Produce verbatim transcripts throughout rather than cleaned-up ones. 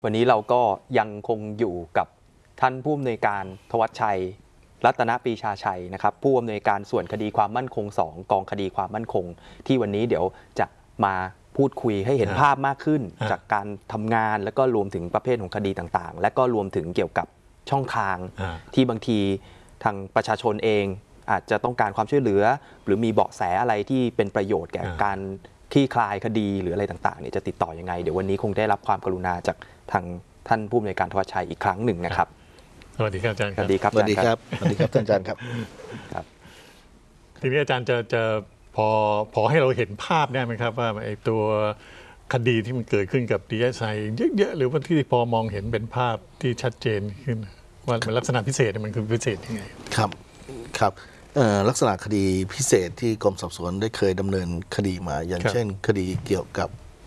วันนี้เราก็ยังคงอยู่กับท่านผู้อำนวยการธวัชชัยรัตนปรีชาชัยนะครับผู้อำนวยการส่วนคดีความมั่นคงสองกองคดีความมั่นคงที่วันนี้เดี๋ยวจะมาพูดคุยให้เห็นภาพมากขึ้นจากการทำงานและก็รวมถึงประเภทของคดีต่างๆและก็รวมถึงเกี่ยวกับช่องทางที่บางทีทางประชาชนเองอาจจะต้องการความช่วยเหลือหรือมีเบาะแสอะไรที่เป็นประโยชน์แก่การคลี่คลายคดีหรืออะไรต่างๆเนี่ยจะติดต่อยังไงเดี๋ยววันนี้คงได้รับความกรุณาจากทางท่านผู้อำนวยการธวัชชัยอีกครั้งหนึ่งนะครับสวัสดีครับอาจารย์สวัสดีครับสวัสดีครับสวัสดีครับท่านอาจารย์ครับครับทีนี้อาจารย์จะจะพอพอให้เราเห็นภาพได้ไหมครับว่าไอ้ตัวคดีที่มันเกิดขึ้นกับดีเอสไอเยอะๆหรือว่าที่พอมองเห็นเป็นภาพที่ชัดเจนขึ้นว่ามันลักษณะพิเศษมันคือพิเศษยังไงครับครับลักษณะคดีพิเศษที่กรมสอบสวนได้เคยดำเนินคดีมาอย่างเช่นคดีเกี่ยวกับ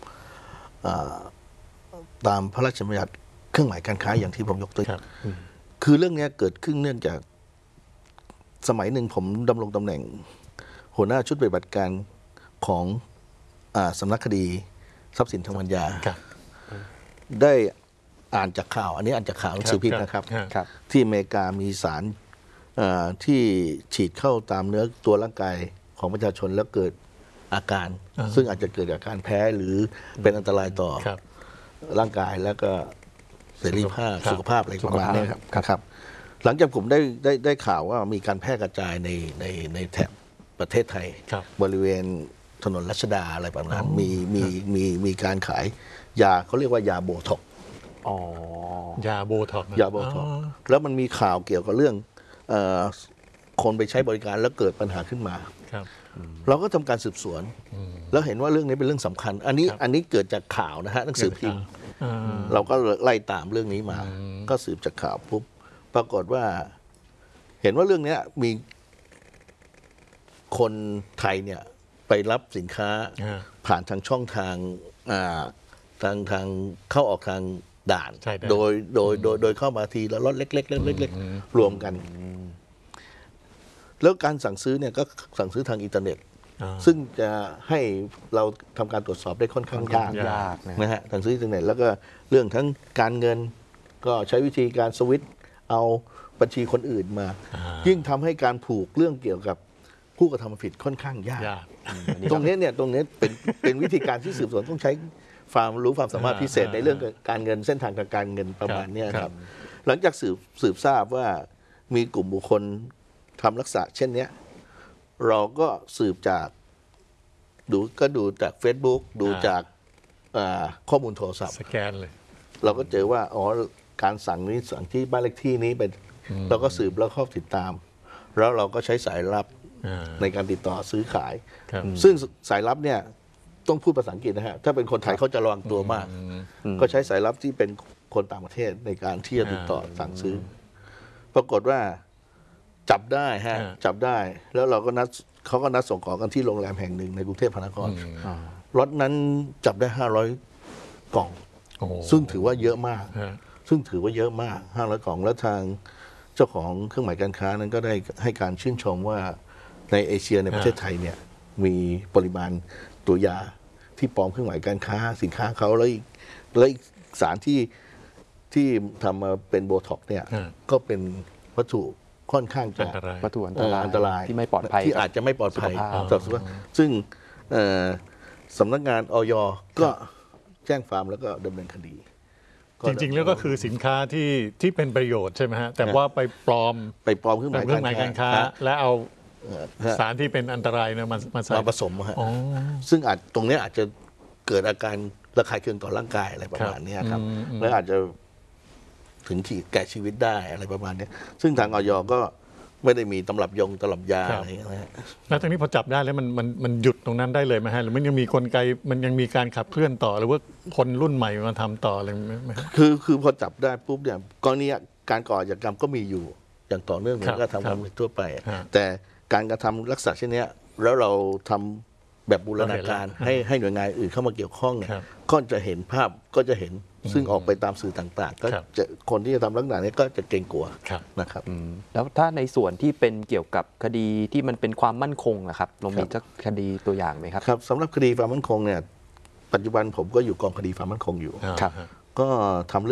ตามพระราชบัญญัติเครื่องหมายการค้าอย่างที่ผมยกตัวอย่างคือเรื่องนี้เกิดขึ้นเนื่องจากสมัยหนึ่งผมดำรงตำแหน่งหัวหน้าชุดปฏิบัติการของสำนักคดีทรัพย์สินทางปัญญาได้อ่านจากข่าวอันนี้อ่านจากข่าวหนังสือพิมพ์นะครับที่อเมริกามีสารที่ฉีดเข้าตามเนื้อตัวร่างกายของประชาชนแล้วเกิดอาการซึ่งอาจจะเกิดจากการแพ้หรือเป็นอันตรายต่อร่างกายแล้วก็เสรีภาพสุขภาพอะไรประมาณนี้ครับหลังจากผมได้ได้ได้ข่าวว่ามีการแพร่กระจายในในในแถบประเทศไทยบริเวณถนนรัชดาอะไรประมาณนั้นมีมีมีมีการขายยาเขาเรียกว่ายาโบท็อกยาโบท็อกยาโบท็อกแล้วมันมีข่าวเกี่ยวกับเรื่องคนไปใช้บริการแล้วเกิดปัญหาขึ้นมาเราก็ทำการสืบสวนแล้วเห็นว่าเรื่องนี้เป็นเรื่องสำคัญอันนี้อันนี้เกิดจากข่าวนะฮะหนังสือพิมพ์เราก็ไล่ตามเรื่องนี้มาก็สืบจากข่าวปุ๊บปรากฏว่าเห็นว่าเรื่องนี้มีคนไทยเนี่ยไปรับสินค้าผ่านทางช่องทางทางทางเข้าออกทางด่านโดยโดยโดยโดยเข้ามาทีละรถเล็กๆเล็กๆรวมกันแล้วการสั่งซื้อเนี่ยก็สั่งซื้อทางอินเทอร์เน็ตซึ่งจะให้เราทำการตรวจสอบได้ค่อนข้างยากนะฮะสั่งซื้ออินเทอร์เน็ตแล้วก็เรื่องทั้งการเงินก็ใช้วิธีการสวิตช์เอาบัญชีคนอื่นมายิ่งทำให้การผูกเรื่องเกี่ยวกับผู้กระทำผิดค่อนข้างยากตรงนี้เนี่ยตรงนี้เป็นเป็นวิธีการที่สืบสวนต้องใช้ความรู้ความสามารถพิเศษในเรื่องการเงินเส้นทางการเงินประมาณนี้ครับหลังจากสืบสืบทราบว่ามีกลุ่มบุคคลทำลักษณะเช่นนี้เราก็สืบจากดูก็ดูจาก Facebook ดูจากข้อมูลโทรศัพท์สแกนเลยเราก็เจอว่าอ๋อการสั่งนี้สั่งที่บ้านเลขที่นี้เป็นเราก็สืบแล้วเข้าติดตามแล้วเราก็ใช้สายลับในการติดต่อซื้อขายซึ่งสายลับเนี่ยต้องพูดภาษาอังกฤษนะฮะถ้าเป็นคนไทยเขาจะระวังตัวมากก็ใช้สายลับที่เป็นคนต่างประเทศในการที่จะติดต่อสั่งซื้อปรากฏว่าจับได้ฮะจับได้แล้วเราก็นัดเขาก็นัดส่งของกันที่โรงแรมแห่งหนึ่งในกรุงเทพมหานครรถนั้นจับได้ห้าร้อยกล่องซึ่งถือว่าเยอะมากซึ่งถือว่าเยอะมากห้าร้อยกล่องแล้วทางเจ้าของเครื่องหมายการค้านั้นก็ได้ให้การชื่นชมว่าในเอเชียในประเทศไทยเนี่ยมีปริมาณตัวยาที่ปลอมเครื่องหมายการค้าสินค้าเขาแล้วอีกแล้วอีกสารที่ที่ทำมาเป็นโบท็อกเนี่ยก็เป็นวัตถุค่อนข้างจะวัตถุอันตรายอันตรายที่ไม่ปลอดภัยที่อาจจะไม่ปลอดภัยซึ่งสำนักงานอย.ก็แจ้งความแล้วก็ดำเนินคดีจริงๆแล้วก็คือสินค้าที่ที่เป็นประโยชน์ใช่ไหมฮะแต่ว่าไปปลอมไปปลอมเครื่องหมายการค้าและเอาสารที่เป็นอันตรายเนี่ยมามาใส่มาผสมฮะซึ่งอาจตรงนี้อาจจะเกิดอาการระคายเคืองต่อร่างกายอะไรประมาณนี้ครับแล้วอาจจะถึงขีดแก่ชีวิตได้อะไรประมาณนี้ซึ่งทางอย.ก็ไม่ได้มีตำรับยงตำรับยาอะไรอย่างเงี้ยแล้วตรงนี้พอจับได้แล้วมันมันมันหยุดตรงนั้นได้เลยไหมฮะหรือมันยังมีกลไกมันยังมีการขับเคลื่อนต่อหรือว่าคนรุ่นใหม่มาทำต่ออะไรไหมคือคือพอจับได้ปุ๊บเนี่ยกรณีการก่ออาชญากรรมก็มีอยู่อย่างต่อเนื่องเหมือนการทำความผิดทั่วไปแต่การกระทำลักษณะเช่นนี้แล้วเราทำแบบบูรณาการให้ให้หน่วยงานอื่นเข้ามาเกี่ยวข้องเนี่ยก็จะเห็นภาพก็จะเห็นซึ่งออกไปตามสื่อต่างๆก็จะคนที่จะทำลักษณะนี้ก็จะเกรงกลัวนะครับแล้วถ้าในส่วนที่เป็นเกี่ยวกับคดีที่มันเป็นความมั่นคงนะครับลองมีสักคดีตัวอย่างไหมครับครับสำหรับคดีความมั่นคงเนี่ยปัจจุบันผมก็อยู่กองคดีความมั่นคงอยู่ก็ทำ